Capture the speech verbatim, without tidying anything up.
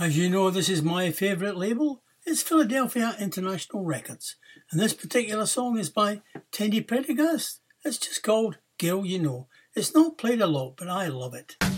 As you know, this is my favourite label. It's Philadelphia International Records. And this particular song is by Teddy Pendergast. It's just called Girl You Know. It's not played a lot, but I love it.